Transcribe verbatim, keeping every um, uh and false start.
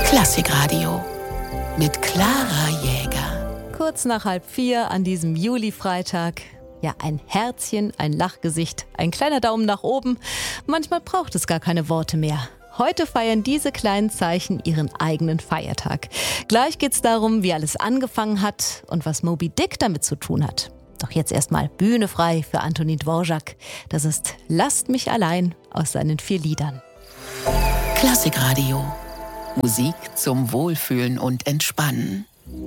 Klassikradio mit Clara Jäger. Kurz nach halb vier an diesem Juli-Freitag. Ja, ein Herzchen, ein Lachgesicht, ein kleiner Daumen nach oben. Manchmal braucht es gar keine Worte mehr. Heute feiern diese kleinen Zeichen ihren eigenen Feiertag. Gleich geht's darum, wie alles angefangen hat und was Moby Dick damit zu tun hat. Doch jetzt erstmal Bühne frei für Antonín Dvořák. Das ist Lasst mich allein aus seinen vier Liedern. Klassikradio. Musik zum Wohlfühlen und Entspannen.